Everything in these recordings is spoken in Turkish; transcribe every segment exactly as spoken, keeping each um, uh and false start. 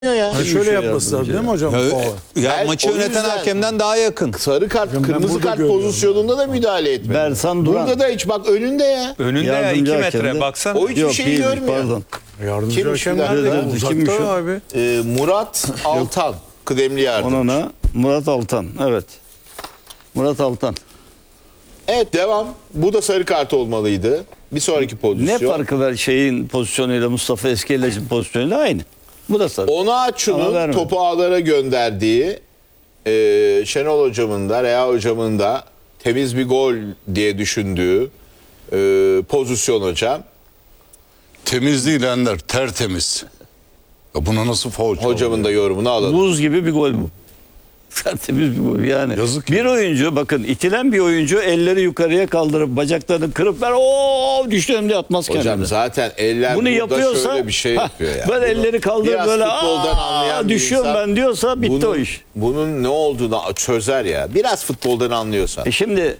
ya. Yani şöyle yapması lazım değil mi hocam? Ya, ya Ben maçı o yöneten yüzden- hakemden daha yakın. Sarı kart, Ben kırmızı burada kart görüyorum pozisyonunda da müdahale etmedi. Bersan Duran. Burada da hiç bak önünde ya. Önünde ya Yardımcı iki hakemde. metre baksana. O hiçbir Yok, şeyi değil, görmüyor. pardon. Yardımcı Kimmiş hakem bir daha? nerede? Nerede? Kimmiş o? Uzakta abi. Ee, Murat Altan, kıdemli yardım. Onana Murat Altan. Evet. Murat Altan. Evet, devam. Bu da sarı kart olmalıydı. Bir sonraki pozisyon. Ne farkı var şeyin pozisyonuyla Mustafa Eskeleş'in pozisyonuyla aynı. Bu da sarı. Ona Ama Açu'nun vermedi. topu ağlara gönderdiği e, Şenol hocamın da Rea hocamın da temiz bir gol diye düşündüğü e, pozisyon hocam. Temiz değil Ender, tertemiz. Ya buna nasıl faul çaldı? Hocamın da yorumunu alalım. Buz gibi bir gol bu. Tertemiz bir gol yani. Yazık bir oyuncu bakın itilen bir oyuncu elleri yukarıya kaldırıp bacaklarını kırıp ver o düştüm diye atmaz Hocam kendine. zaten eller Bunu burada yapıyorsa şöyle bir şey ha, yapıyor ya. böyle Bunu elleri kaldırıp biraz böyle futboldan aa anlayan bir düşüyorum insan ben diyorsa bitti bunun, o iş. Bunun ne olduğunu çözer ya. Biraz futboldan anlıyorsa. E şimdi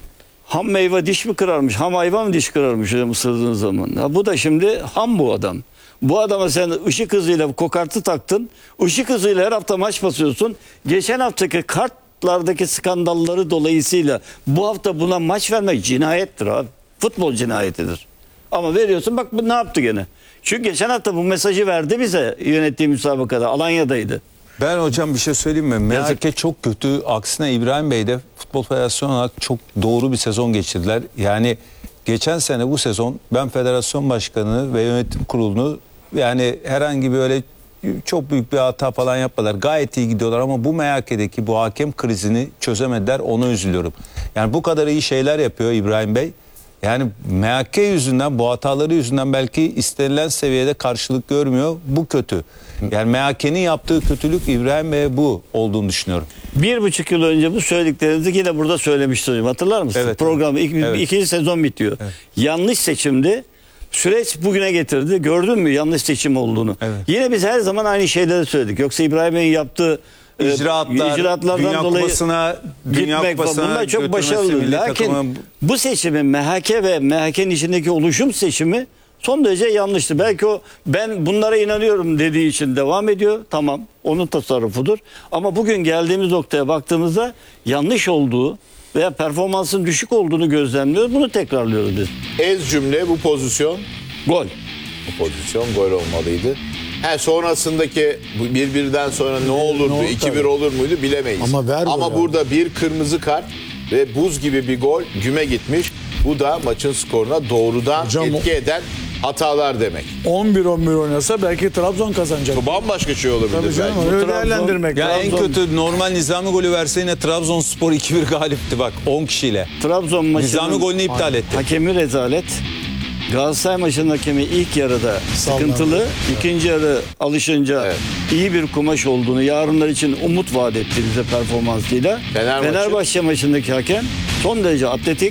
ham meyve diş mi kırarmış, ham hayvan mı diş kırarmış hocam ısırdığın zaman. Ha, bu da şimdi ham bu adam. Bu adama sen ışık hızıyla kokartı taktın. Işık hızıyla her hafta maç basıyorsun. Geçen haftaki kartlardaki skandalları dolayısıyla bu hafta buna maç vermek cinayettir abi. Futbol cinayetidir. Ama veriyorsun bak bu ne yaptı gene. Çünkü geçen hafta bu mesajı verdi bize yönettiği müsabakada. Alanya'daydı. Ben hocam bir şey söyleyeyim mi? Mezake çok kötü. Aksine İbrahim Bey de Futbol Federasyonu olarak çok doğru bir sezon geçirdiler. Yani geçen sene bu sezon ben federasyon başkanı ve yönetim kurulunu yani herhangi bir öyle çok büyük bir hata falan yapmadılar. Gayet iyi gidiyorlar ama bu M H K'deki bu hakem krizini çözemediler. Ona üzülüyorum. Yani bu kadar iyi şeyler yapıyor İbrahim Bey. Yani M H K yüzünden, bu hataları yüzünden belki istenilen seviyede karşılık görmüyor. Bu kötü. Yani M H K'nin yaptığı kötülük İbrahim Bey'e bu olduğunu düşünüyorum. Bir buçuk yıl önce bu söylediklerinizi yine burada söylemiştim. Hatırlar mısınız? Evet, Program evet. ik- Evet. ikinci sezon bitiyor. Evet. Yanlış seçimdi. Süreç bugüne getirdi. Gördün mü yanlış seçim olduğunu? Evet. Yine biz her zaman aynı şeyleri söyledik. Yoksa İbrahim Bey'in yaptığı e, İcraatlar, icraatlardan Dünya dolayı Kupası'na, Dünya gitmek falan, Kupası'na bunlar çok götürmesi, başarılı. milli Lakin takımı- bu seçimin M H K ve M H K'nin içindeki oluşum seçimi son derece yanlıştı. Belki o ben bunlara inanıyorum dediği için devam ediyor. Tamam, onun tasarrufudur. Ama bugün geldiğimiz noktaya baktığımızda yanlış olduğu veya performansın düşük olduğunu gözlemliyoruz. Bunu tekrarlıyoruz biz. Ez cümle bu pozisyon. Gol. Bu pozisyon gol olmalıydı. He, sonrasındaki bu bir birden sonra ne olurdu, oldu iki bir tabii. olur muydu bilemeyiz. Ama ver Ama gol burada bir kırmızı kart ve buz gibi bir gol güme gitmiş. Bu da maçın skoruna doğrudan Hocam o- etki eden hatalar demek. on bir on bir oynasa belki Trabzon kazanacak. Bu bambaşka şey olabilir Tabii canım, belki. öyle Trabzon- değerlendirmek Ya en lazım. kötü normal Nizami golü verse yine Trabzonspor iki bir galipti bak on kişiyle. Trabzon maçının Nizami golünü iptal etti. hakemi rezalet. Galatasaray maçının hakemi ilk yarıda sıkıntılı. İkinci yarı alışınca Evet. iyi bir kumaş olduğunu, yarınlar için umut vaat etti bize performansıyla. Fener maçı- Fenerbahçe maçındaki hakem son derece atletik.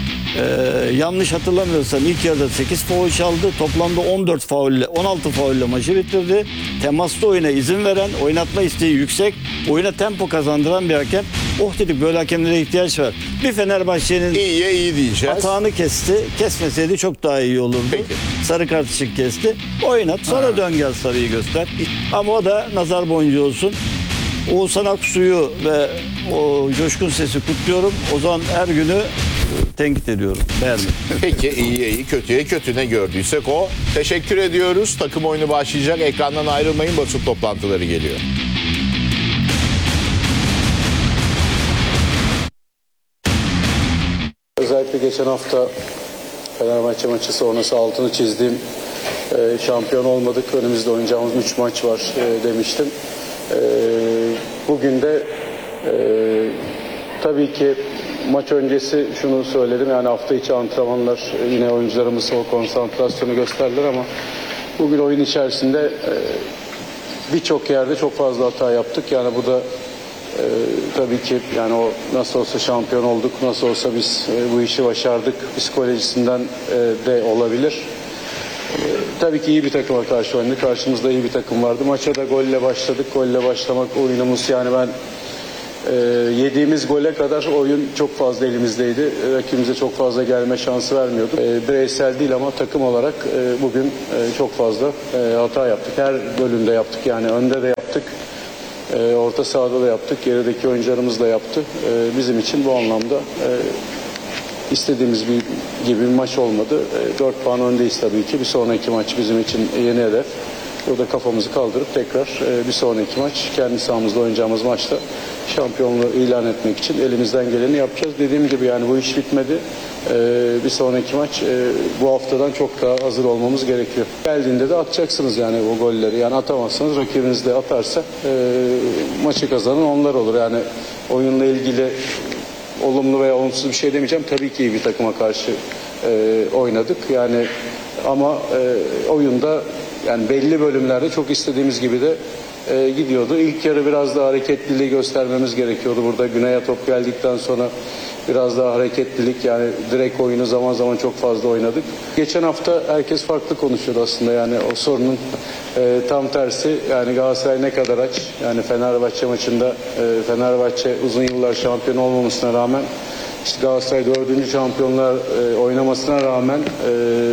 Ee, yanlış hatırlamıyorsam ilk yarıda sekiz faul çaldı. Toplamda on dört faulle, on altı faulle maçı bitirdi. Temaslı oyuna izin veren, oynatma isteği yüksek, oyuna tempo kazandıran bir hakem. Oh dedik böyle hakemlere ihtiyaç var. Bir Fenerbahçe'nin İyiye iyi diyeceğiz. Atağını kesti. Kesmeseydi çok daha iyi olurdu. Peki. Sarı kart için kesti. Oynat. Sonra dön gel sarıyı göster. Ama o da nazar boncuğu olsun. Oğuzhan Aksu'yu ve o coşkun sesi kutluyorum. O zaman her günü tenkit ediyorum. Beğendim. Peki iyiye iyi, kötüye kötü, ne gördüysek o. Teşekkür ediyoruz. Takım oyunu başlayacak. Ekrandan ayrılmayın. Basın toplantıları geliyor. Özellikle geçen hafta Fenerbahçe maçı sonrası altını çizdiğim e, şampiyon olmadık. Önümüzde oynayacağımız üç maç var e, demiştim. E, bugün de e, tabii ki maç öncesi şunu söyledim. Yani hafta içi antrenmanlar e, yine oyuncularımız o konsantrasyonu gösterdiler ama bugün oyun içerisinde e, birçok yerde çok fazla hata yaptık. Yani bu da Ee, tabii ki yani o nasıl olsa şampiyon olduk, nasıl olsa biz e, bu işi başardık psikolojisinden e, de olabilir. E, tabii ki iyi bir takıma karşı oynadık. Karşımızda iyi bir takım vardı. Maça da golle başladık. Golle başlamak oyunumuz yani ben e, yediğimiz gole kadar oyun çok fazla elimizdeydi. Rakibimize çok fazla gelme şansı vermiyorduk. E, bireysel değil ama takım olarak e, bugün e, çok fazla e, hata yaptık. Her bölümde yaptık, yani önde de yaptık. E, orta sahada da yaptık. Gerideki oyuncularımız da yaptı. E, bizim için bu anlamda e, istediğimiz bir gibi bir maç olmadı. E, dört puan öndeyiz tabii ki. Bir sonraki maç bizim için yeni hedef. Burada kafamızı kaldırıp tekrar e, bir sonraki maç kendi sahamızda oynayacağımız maçta şampiyonluğu ilan etmek için elimizden geleni yapacağız. Dediğim gibi yani bu iş bitmedi. E, bir sonraki maç e, bu haftadan çok daha hazır olmamız gerekiyor. Geldiğinde de atacaksınız yani o golleri. Yani atamazsanız rakibiniz de atarsa e, maçı kazanan onlar olur. Yani oyunla ilgili olumlu veya olumsuz bir şey demeyeceğim. Tabii ki iyi bir takıma karşı e, oynadık. Yani ama e, oyunda yani belli bölümlerde çok istediğimiz gibi de e, gidiyordu. İlk yarı biraz daha hareketliliği göstermemiz gerekiyordu. Burada Güney'e top geldikten sonra biraz daha hareketlilik, yani direkt oyunu zaman zaman çok fazla oynadık. Geçen hafta herkes farklı konuşuyordu aslında, yani o sorunun e, tam tersi. Yani Galatasaray ne kadar aç, yani Fenerbahçe maçında e, Fenerbahçe uzun yıllar şampiyon olmamasına rağmen, işte Galatasaray dördüncü şampiyonlar e, oynamasına rağmen e,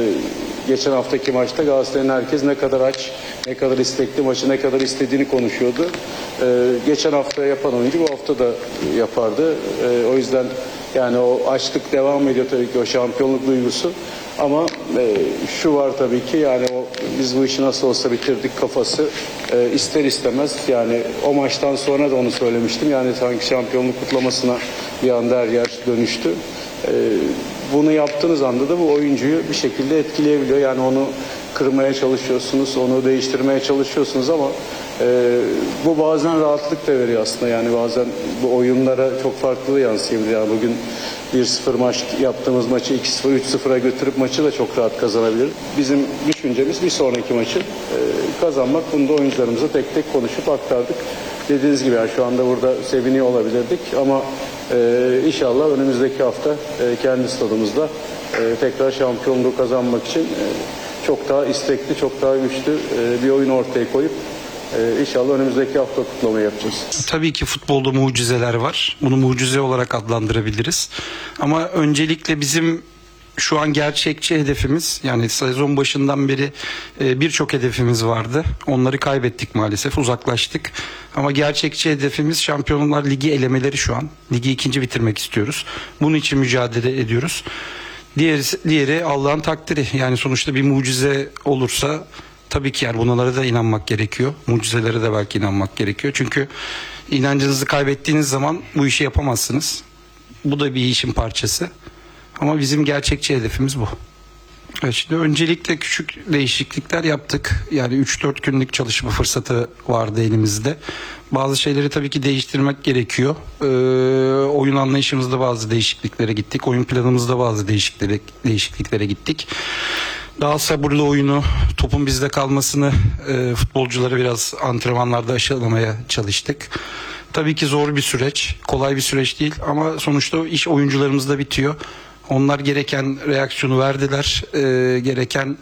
geçen haftaki maçta Galatasaray'ın herkes ne kadar aç, ne kadar istekli, maçı ne kadar istediğini konuşuyordu. Ee, geçen hafta yapan oyuncu bu hafta da yapardı. Ee, o yüzden yani o açlık devam ediyor tabii ki, o şampiyonluk duygusu. Ama e, şu var tabii ki, yani o biz bu işi nasıl olsa bitirdik kafası e, ister istemez, yani o maçtan sonra da onu söylemiştim. Yani sanki şampiyonluk kutlamasına bir anda her yer dönüştü. E, Bunu yaptığınız anda da bu oyuncuyu bir şekilde etkileyebiliyor. Yani onu kırmaya çalışıyorsunuz, onu değiştirmeye çalışıyorsunuz ama e, bu bazen rahatlık da veriyor aslında. Yani bazen bu oyunlara çok farklı yansıyabilir. Yani bugün bir sıfır maç yaptığımız maçı iki sıfır, üç sıfıra götürüp maçı da çok rahat kazanabilir. Bizim düşüncemiz bir sonraki maçı e, kazanmak. Bunu da oyuncularımıza tek tek konuşup aktardık. Dediğiniz gibi yani şu anda burada seviniyor olabilirdik ama e, inşallah önümüzdeki hafta e, kendi stadımızda e, tekrar şampiyonluğu kazanmak için e, çok daha istekli, çok daha güçlü e, bir oyun ortaya koyup e, inşallah önümüzdeki hafta kutlamayı yapacağız. Tabii ki futbolda mucizeler var. Bunu mucize olarak adlandırabiliriz. Ama öncelikle bizim şu an gerçekçi hedefimiz, yani sezon başından beri e, birçok hedefimiz vardı. Onları kaybettik maalesef, uzaklaştık. Ama gerçekçi hedefimiz Şampiyonlar Ligi elemeleri şu an. Ligi ikinci bitirmek istiyoruz. Bunun için mücadele ediyoruz. Diğeri, diğeri Allah'ın takdiri. Yani sonuçta bir mucize olursa tabii ki yani bunlara da inanmak gerekiyor. Mucizelere de belki inanmak gerekiyor. Çünkü inancınızı kaybettiğiniz zaman bu işi yapamazsınız. Bu da bir işin parçası. Ama bizim gerçekçi hedefimiz bu. Evet, şimdi öncelikle küçük değişiklikler yaptık. Yani üç dört günlük çalışma fırsatı vardı elimizde. Bazı şeyleri tabii ki değiştirmek gerekiyor. Ee, oyun anlayışımızda bazı değişikliklere gittik. Oyun planımızda bazı değişikliklere, değişikliklere gittik. Daha sabırlı oyunu, topun bizde kalmasını e, futbolcuları biraz antrenmanlarda aşılamaya çalıştık. Tabii ki zor bir süreç, kolay bir süreç değil ama sonuçta iş oyuncularımızda bitiyor. Onlar gereken reaksiyonu verdiler, e, gereken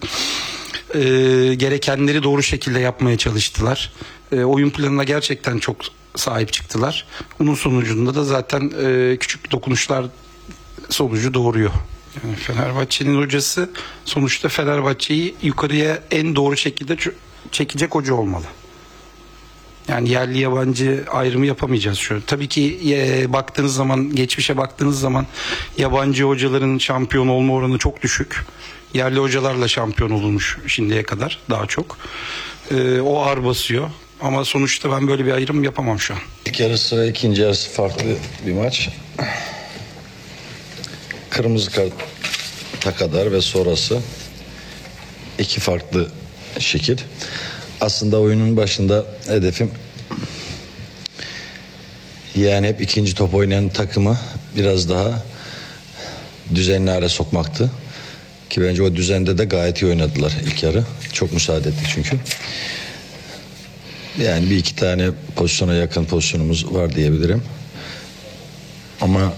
e, gerekenleri doğru şekilde yapmaya çalıştılar. E, oyun planına gerçekten çok sahip çıktılar. Bunun sonucunda da zaten e, küçük dokunuşlar sonucu doğuruyor. Yani Fenerbahçe'nin hocası sonuçta Fenerbahçe'yi yukarıya en doğru şekilde çekecek hoca olmalı. Yani yerli yabancı ayrımı yapamayacağız şu an. Tabii ki e, baktığınız zaman, geçmişe baktığınız zaman yabancı hocaların şampiyon olma oranı çok düşük. Yerli hocalarla şampiyon olunmuş şimdiye kadar daha çok. E, o ağır basıyor. Ama sonuçta ben böyle bir ayrım yapamam şu an. İlk yarısı ve ikinci yarısı farklı bir maç. Kırmızı karta kadar ve sonrası iki farklı şekil. Aslında oyunun başında hedefim yani hep ikinci top oynayan takımı biraz daha düzenli hale sokmaktı. Ki bence o düzende de gayet iyi oynadılar ilk yarı. Çok müsaade ettik çünkü. Yani bir iki tane pozisyona yakın pozisyonumuz var diyebilirim. Ama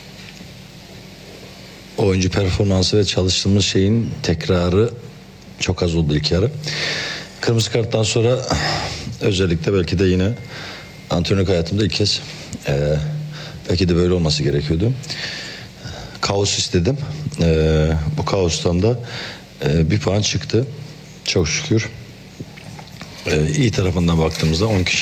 oyuncu performansı ve çalıştığımız şeyin tekrarı çok az oldu ilk yarı. Kırmızı karttan sonra özellikle belki de yine antrenörlük hayatımda ilk kez Ee, belki de böyle olması gerekiyordu. Kaos istedim. Ee, bu kaostan da e, bir puan çıktı. Çok şükür. Ee, iyi tarafından baktığımızda on kişi